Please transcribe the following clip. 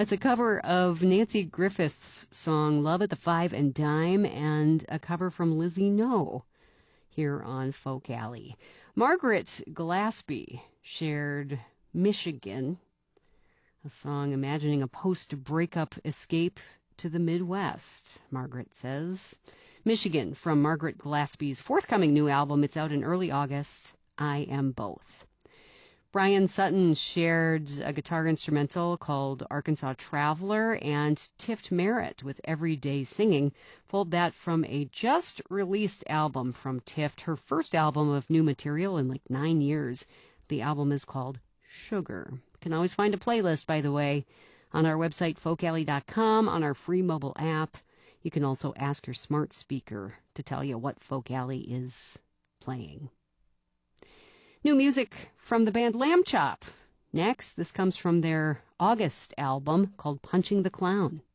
It's a cover of Nancy Griffith's song Love at the Five and Dime, and a cover from Lizzie No here on Folk Alley. Margaret Glaspie shared Michigan, a song imagining a post-breakup escape to the Midwest, Margaret says. Michigan from Margaret Glaspie's forthcoming new album. It's out in early August, I Am Both. Brian Sutton shared a guitar instrumental called Arkansas Traveler, and Tift Merritt with Everyday Singing pulled that from a just-released album from Tift, her first album of new material in like 9 years. The album is called Sugar. You can always find a playlist, by the way, on our website, folkalley.com, on our free mobile app. You can also ask your smart speaker to tell you what Folk Alley is playing. New music from the band Lamb Chop. Next, this comes from their August album called Punching the Clown.